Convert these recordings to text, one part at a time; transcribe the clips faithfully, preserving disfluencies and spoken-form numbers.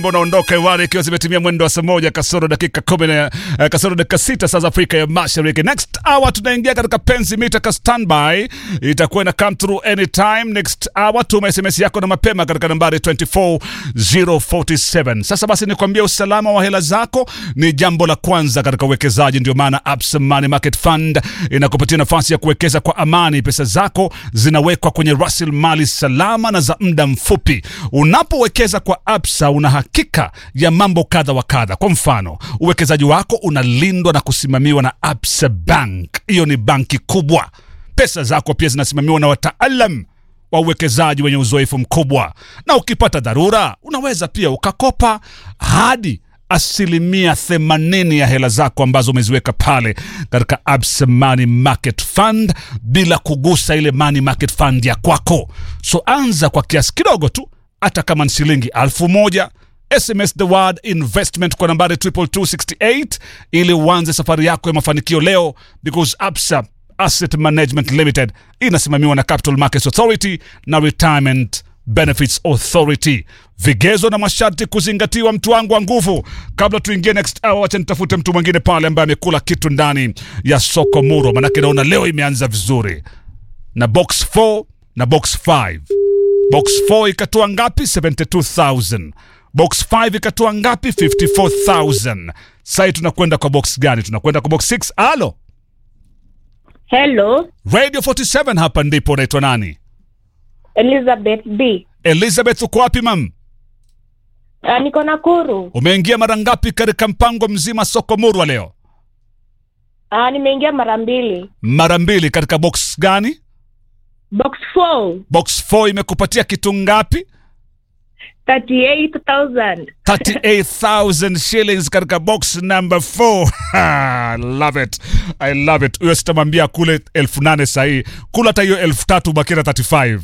Unaondoka hewani ikiwa zimetimia mwendo wa saa moja kasoro dakika kumi na uh, kasoro dakika sita saa za Afrika ya Mashariki. Next hour tunaingia katika penzi mita ka standby, itakuwa ina come through anytime. Next hour tuma S M S yako na mapema katika nambari two four zero four seven. Sasa basi nikwambia, usalama wa hela zako ni jambo la kwanza katika uwekezaji. Ndio maana Absa Money Market Fund inakupatia nafasi ya kuwekeza kwa amani. Pesa zako zinawekwa kwenye rasilimali salama na za muda mfupi. Unapowekeza kwa Absa una hakika ya mambo kadha wa kadha. Kwa mfano, uwekezaji wako unalindwa na kusimamiwa na Absa Bank. Hiyo ni banki kubwa. Pesa zako pia zinasimamiwa na wataalam wa uwekezaji wenye uzoefu mkubwa. Na ukipata dharura, unaweza pia ukakopa hadi asilimia themanini ya hela zako ambazo umeziweka pale katika Absa Money Market Fund bila kugusa ile Money Market Fund ya kwako. So anza kwa kiasi kidogo tu, hata kama ni shilingi alfu moja. S M S the word investment kwa nambari two two two six eight ili uanze safari yako ya mafanikio leo, because Absa Asset Management Limited inasimamiwa na Capital Markets Authority na Retirement Benefits Authority. Vigezo na masharti kuzingatiwa, mtu wangu wa nguvu. Kabla tuingie next hour, wacha nitafute mtu mwingine pale ambaye amekula kitu ndani ya soko muro, manake naona leo imeanza vizuri na box four na box five. Box four ikatoa ngapi? seventy two thousand. Box five ikatoa ngapi? fifty four thousand. Sasa tunakwenda kwa box gani? Tunakwenda kwa box six. Alo. Hello. Radio forty-seven hapa ndipo. Unaitwa nani? Elizabeth B. Elizabeth, uko wapi mam? Uh, niko Nakuru. Umeingia mara ngapi katika mpango mzima soko murwa leo? Uh, nimeingia mara mbili. Mara mbili. Katika box gani? Box four. Box four imekupatia kitu ngapi? thirty-eight thousand. thirty-eight thousand shillings katika box number four. I love it. I love it. Uyo sitamambia kule elfu nane sahi. Kula hata hiyo elfu tatu bakira thirty-five.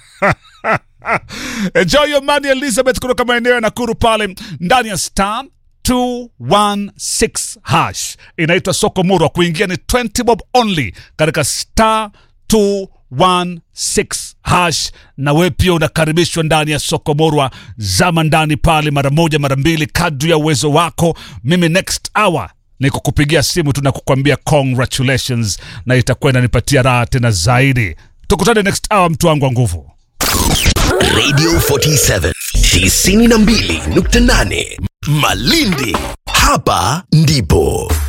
Enjoy your money Elizabeth kutoka maeneo ya Nakuru pale ndani ya star two one six hash. Inaitwa soko murwa. Kuingia ni twenty bob only katika star two one six hash, na wewe pia unakaribishwa ndani ya soko murwa. Zama ndani pale mara moja mara mbili kadri ya uwezo wako. Mimi next hour niko kupigia simu tu na kukwambia congratulations, na itakuwa inanipatia raha tena zaidi. Tukutane next hour mtu wangu wa nguvu. Radio forty-seven tisini na mbili nukta nane Malindi, hapa ndipo.